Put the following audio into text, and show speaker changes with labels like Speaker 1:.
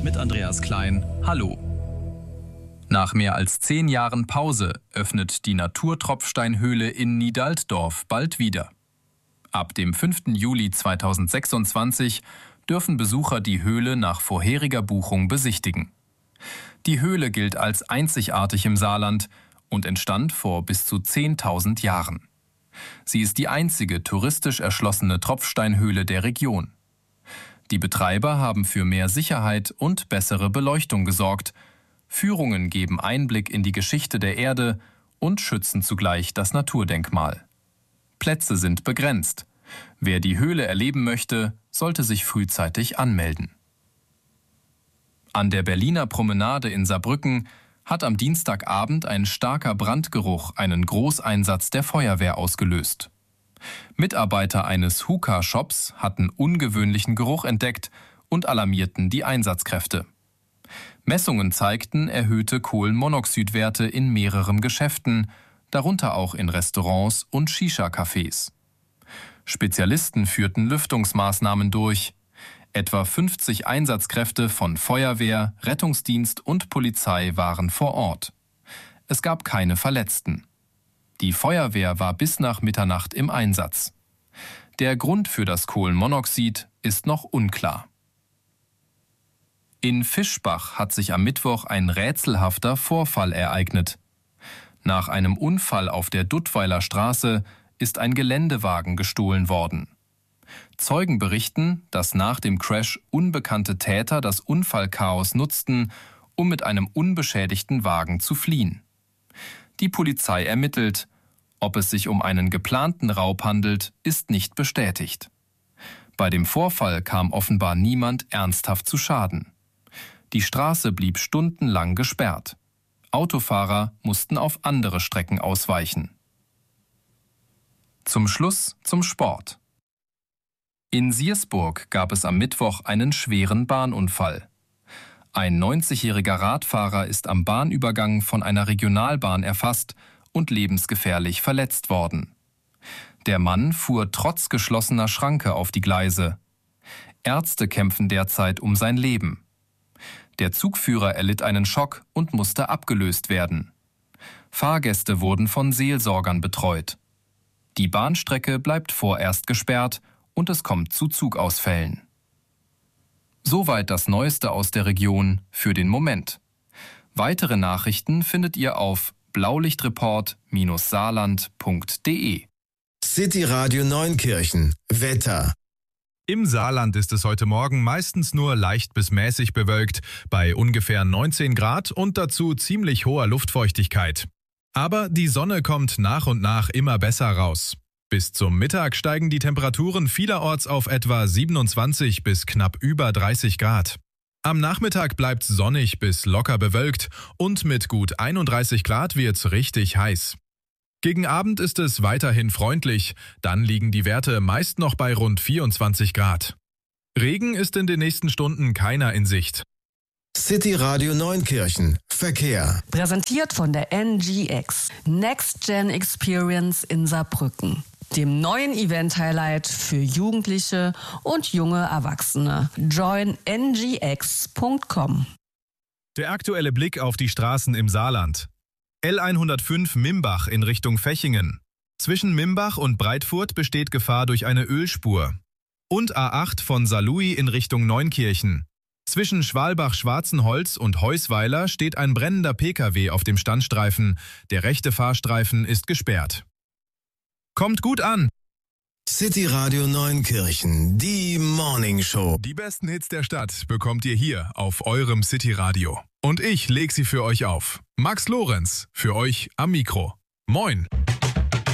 Speaker 1: mit Andreas Klein. Hallo. Nach mehr als 10 Jahren Pause öffnet die Naturtropfsteinhöhle in Niedaltdorf bald wieder. Ab dem 5. Juli 2026 dürfen Besucher die Höhle nach vorheriger Buchung besichtigen. Die Höhle gilt als einzigartig im Saarland und entstand vor bis zu 10.000 Jahren. Sie ist die einzige touristisch erschlossene Tropfsteinhöhle der Region. Die Betreiber haben für mehr Sicherheit und bessere Beleuchtung gesorgt. Führungen geben Einblick in die Geschichte der Erde und schützen zugleich das Naturdenkmal. Plätze sind begrenzt. Wer die Höhle erleben möchte, sollte sich frühzeitig anmelden. An der Berliner Promenade in Saarbrücken hat am Dienstagabend ein starker Brandgeruch einen Großeinsatz der Feuerwehr ausgelöst. Mitarbeiter eines Hookah-Shops hatten ungewöhnlichen Geruch entdeckt und alarmierten die Einsatzkräfte. Messungen zeigten erhöhte Kohlenmonoxidwerte in mehreren Geschäften, darunter auch in Restaurants und Shisha-Cafés. Spezialisten führten Lüftungsmaßnahmen durch. Etwa 50 Einsatzkräfte von Feuerwehr, Rettungsdienst und Polizei waren vor Ort. Es gab keine Verletzten. Die Feuerwehr war bis nach Mitternacht im Einsatz. Der Grund für das Kohlenmonoxid ist noch unklar. In Fischbach hat sich am Mittwoch ein rätselhafter Vorfall ereignet. Nach einem Unfall auf der Duttweiler Straße ist ein Geländewagen gestohlen worden. Zeugen berichten, dass nach dem Crash unbekannte Täter das Unfallchaos nutzten, um mit einem unbeschädigten Wagen zu fliehen. Die Polizei ermittelt. Ob es sich um einen geplanten Raub handelt, ist nicht bestätigt. Bei dem Vorfall kam offenbar niemand ernsthaft zu Schaden. Die Straße blieb stundenlang gesperrt. Autofahrer mussten auf andere Strecken ausweichen. Zum Schluss zum Sport. In Siersburg gab es am Mittwoch einen schweren Bahnunfall. Ein 90-jähriger Radfahrer ist am Bahnübergang von einer Regionalbahn erfasst und lebensgefährlich verletzt worden. Der Mann fuhr trotz geschlossener Schranke auf die Gleise. Ärzte kämpfen derzeit um sein Leben. Der Zugführer erlitt einen Schock und musste abgelöst werden. Fahrgäste wurden von Seelsorgern betreut. Die Bahnstrecke bleibt vorerst gesperrt und es kommt zu Zugausfällen. Soweit das Neueste aus der Region für den Moment. Weitere Nachrichten findet ihr auf blaulichtreport-saarland.de.
Speaker 2: City Radio Neunkirchen. Wetter.
Speaker 3: Im Saarland ist es heute Morgen meistens nur leicht bis mäßig bewölkt, bei ungefähr 19 Grad und dazu ziemlich hoher Luftfeuchtigkeit. Aber die Sonne kommt nach und nach immer besser raus. Bis zum Mittag steigen die Temperaturen vielerorts auf etwa 27 bis knapp über 30 Grad. Am Nachmittag bleibt's sonnig bis locker bewölkt und mit gut 31 Grad wird's richtig heiß. Gegen Abend ist es weiterhin freundlich, dann liegen die Werte meist noch bei rund 24 Grad. Regen ist in den nächsten Stunden keiner in Sicht.
Speaker 2: City Radio Neunkirchen. Verkehr.
Speaker 4: Präsentiert von der NGX. Next Gen Experience in Saarbrücken. Dem neuen Event-Highlight für Jugendliche und junge Erwachsene. Join ngx.com.
Speaker 3: Der aktuelle Blick auf die Straßen im Saarland. L105 Mimbach in Richtung Fechingen. Zwischen Mimbach und Breitfurt besteht Gefahr durch eine Ölspur. Und A8 von Saarlouis in Richtung Neunkirchen. Zwischen Schwalbach-Schwarzenholz und Heusweiler steht ein brennender Pkw auf dem Standstreifen. Der rechte Fahrstreifen ist gesperrt. Kommt gut an!
Speaker 2: City Radio Neunkirchen, die Morning Show.
Speaker 3: Die besten Hits der Stadt bekommt ihr hier auf eurem City Radio. Und ich leg sie für euch auf. Max Lorenz, für euch am Mikro. Moin!